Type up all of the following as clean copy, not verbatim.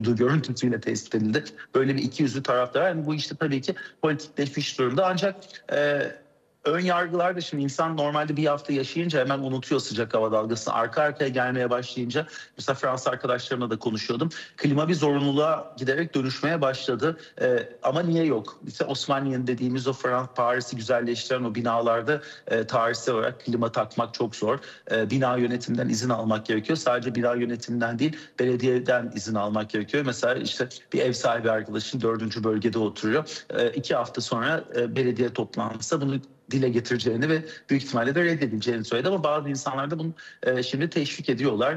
görüntüsüyle tespit edildi. Böyle bir ikiyüzlü taraf da var. Yani bu işte tabii ki politikleşmiş durumda. Ancak ön yargılar da, şimdi insan normalde bir hafta yaşayınca hemen unutuyor sıcak hava dalgasını. Arka arkaya gelmeye başlayınca, mesela Fransız arkadaşlarımla da konuşuyordum. Klima bir zorunluluğa giderek dönüşmeye başladı. Ama niye yok? İşte Osmaniye dediğimiz o Paris'i güzelleştiren o binalarda tarihsel olarak klima takmak çok zor. Bina yönetiminden izin almak gerekiyor. Sadece bina yönetiminden değil, belediyeden izin almak gerekiyor. Mesela işte bir ev sahibi arkadaşın 4. bölgede oturuyor. 2 hafta sonra belediye toplantısı bunu dile getireceğini ve büyük ihtimalle de reddedileceğini söyledi, ama bazı insanlar da bunu şimdi teşvik ediyorlar.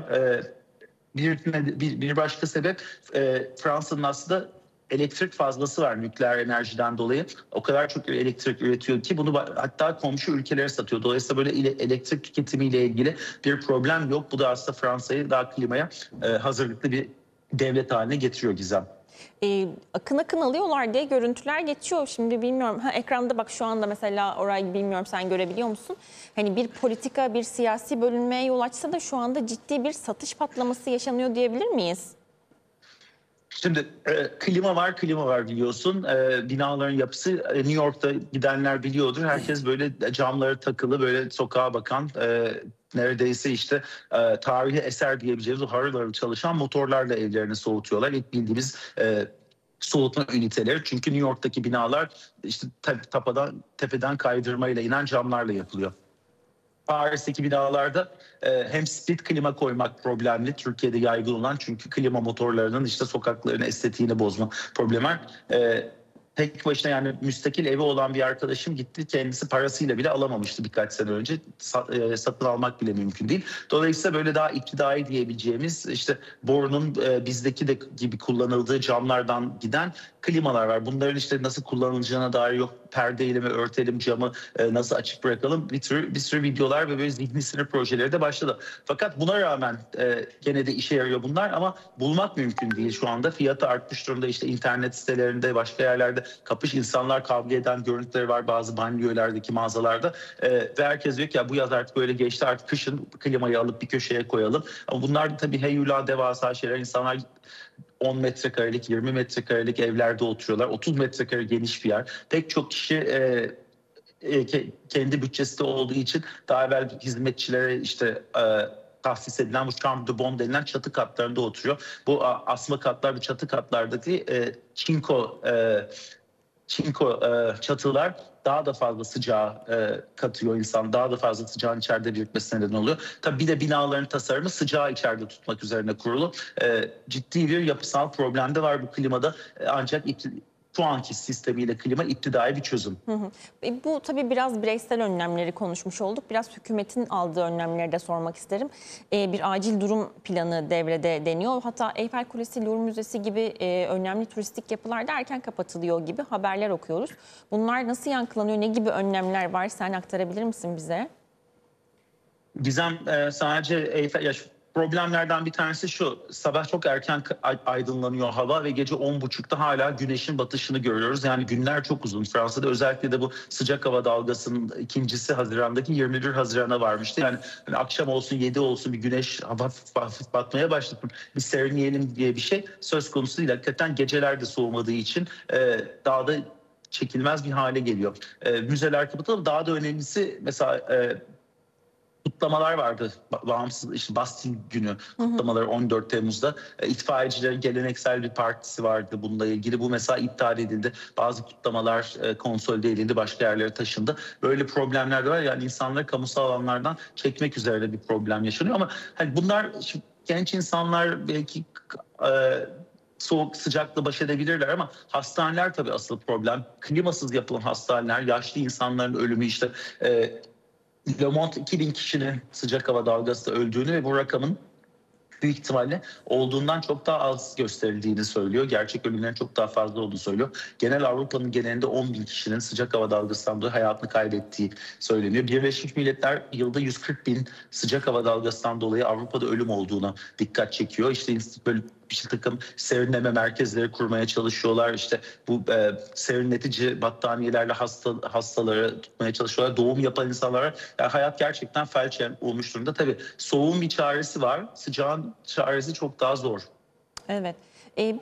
Bir başka sebep, Fransa'nın aslında elektrik fazlası var nükleer enerjiden dolayı. O kadar çok elektrik üretiyor ki bunu hatta komşu ülkelere satıyor. Dolayısıyla böyle elektrik tüketimiyle ilgili bir problem yok. Bu da aslında Fransa'yı daha klimaya hazırlıklı bir devlet haline getiriyor, Gizem. Akın akın alıyorlar diye görüntüler geçiyor. Şimdi bilmiyorum. Ekranda bak şu anda mesela, orayı bilmiyorum, sen görebiliyor musun? Hani bir politika, bir siyasi bölünmeye yol açsa da şu anda ciddi bir satış patlaması yaşanıyor diyebilir miyiz? Şimdi klima var biliyorsun. Binaların yapısı, New York'ta gidenler biliyordur. Herkes böyle camları takılı, böyle sokağa bakan, neredeyse işte tarihi eser diyebileceğimiz o harıl harıl çalışan motorlarla evlerini soğutuyorlar. İlk bildiğimiz soğutma üniteleri. Çünkü New York'taki binalar işte tepeden kaydırmayla inen camlarla yapılıyor. Paris'teki binalarda hem split klima koymak problemli. Türkiye'de yaygın olan, çünkü klima motorlarının işte sokakların estetiğini bozma problemi var. Tek başına, yani müstakil evi olan bir arkadaşım gitti, kendisi parasıyla bile alamamıştı birkaç sene önce. Satın almak bile mümkün değil. Dolayısıyla böyle daha iktidai diyebileceğimiz, işte borunun bizdeki de gibi kullanıldığı camlardan giden klimalar var. Bunların işte nasıl kullanılacağına dair, yok perdeyle mi örtelim camı, nasıl açık bırakalım, bir sürü videolar ve böyle zihni sinir projeleri de başladı. Fakat buna rağmen gene de işe yarıyor bunlar, ama bulmak mümkün değil şu anda. Fiyatı artmış durumda, işte internet sitelerinde, başka yerlerde insanlar kavga eden görüntüleri var bazı banliyölerdeki mağazalarda. Ve herkes diyor ki ya bu yaz artık böyle geçti, artık kışın klimayı alıp bir köşeye koyalım. Ama bunlar da tabii heyula devasa şeyler. İnsanlar 10 metrekarelik, 20 metrekarelik evlerde oturuyorlar. 30 metrekare geniş bir yer. Pek çok kişi kendi bütçesi de olduğu için daha evvel hizmetçilere işte tahsis edilen bu chambre de bonne denilen çatı katlarında oturuyor. Bu asma katlar, bu çatı katlardaki çinko çatılar daha da fazla sıcağı katıyor insan. Daha da fazla sıcağın içeride birikmesine neden oluyor. Tabii bir de binaların tasarımı sıcağı içeride tutmak üzerine kurulu. Ciddi bir yapısal problem de var bu klimada. Ancak şu anki sistemiyle klima iptidai bir çözüm. Bu tabii biraz bireysel önlemleri konuşmuş olduk. Biraz hükümetin aldığı önlemleri de sormak isterim. Bir acil durum planı devrede deniyor. Hatta Eyfel Kulesi, Louvre Müzesi gibi önemli turistik yapılar da erken kapatılıyor gibi haberler okuyoruz. Bunlar nasıl yankılanıyor? Ne gibi önlemler var? Sen aktarabilir misin bize? Gizem, sadece Eyfel... Problemlerden bir tanesi şu: sabah çok erken aydınlanıyor hava ve gece 10.30'da hala güneşin batışını görüyoruz. Yani günler çok uzun. Fransa'da özellikle de bu sıcak hava dalgasının ikincisi Haziran'daki 21 Haziran'a varmıştı. Yani hani akşam olsun 7 olsun bir güneş hafif batmaya başlasın, bir serinleyelim diye bir şey söz konusu değil. Hakikaten geceler de soğumadığı için daha da çekilmez bir hale geliyor. Müzeler kapatılı. Daha da önemlisi, mesela kutlamalar vardı. Bağımsız, işte Bastille Günü kutlamaları 14 Temmuz'da. İtfaiyecilerin geleneksel bir partisi vardı bununla ilgili. Bu mesela iptal edildi. Bazı kutlamalar konsolide edildi, başka yerlere taşındı. Böyle problemler de var. Yani insanları kamusal alanlardan çekmek üzere bir problem yaşanıyor, ama hani bunlar, genç insanlar belki soğuk sıcakla baş edebilirler, ama hastaneler tabii asıl problem. Klimasız yapılan hastaneler, yaşlı insanların ölümü, işte Le Monde 2000 kişinin sıcak hava dalgasında öldüğünü ve bu rakamın büyük ihtimalle olduğundan çok daha az gösterildiğini söylüyor. Gerçek ölümlerin çok daha fazla olduğunu söylüyor. Genel Avrupa'nın genelinde 10.000 kişinin sıcak hava dalgasından dolayı hayatını kaybettiği söyleniyor. Birleşmiş Milletler yılda 140.000 sıcak hava dalgasından dolayı Avrupa'da ölüm olduğuna dikkat çekiyor. İşte böyle bir takım serinleme merkezleri kurmaya çalışıyorlar. İşte bu serinletici battaniyelerle hastaları tutmaya çalışıyorlar. Doğum yapan insanlara, yani hayat gerçekten felç olmuş durumda. Tabii soğuğun bir çaresi var. Sıcağın çaresi çok daha zor. Evet.